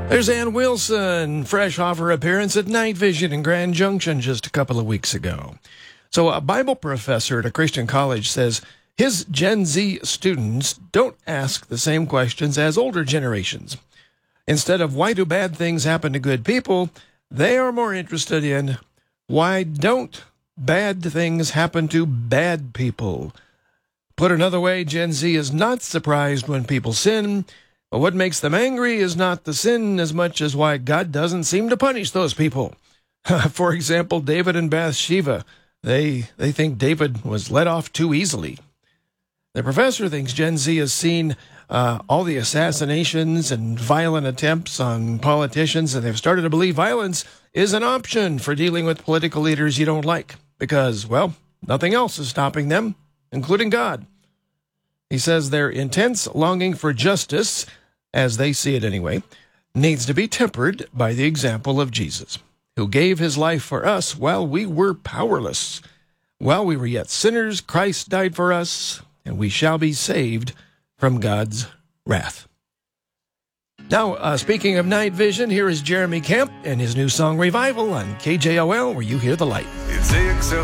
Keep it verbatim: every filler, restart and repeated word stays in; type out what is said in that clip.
There's Ann Wilson, fresh off her appearance at Night Vision in Grand Junction just a couple of weeks ago. So a Bible professor at a Christian college says his Gen Z students don't ask the same questions as older generations. Instead of why do bad things happen to good people, they are more interested in why don't bad things happen to bad people. Put another way, Gen Z is not surprised when people sin, but what makes them angry is not the sin as much as why God doesn't seem to punish those people. For example, David and Bathsheba, they, they think David was let off too easily. The professor thinks Gen Z has seen uh, all the assassinations and violent attempts on politicians, and they've started to believe violence is an option for dealing with political leaders you don't like because, well, nothing else is stopping them, including God. He says their intense longing for justice, as they see it anyway, needs to be tempered by the example of Jesus, who gave his life for us while we were powerless. While we were yet sinners, Christ died for us, and we shall be saved from God's wrath. Now, uh, speaking of night vision, here is Jeremy Camp and his new song Revival on K J O L, where you hear the light. It's A X L.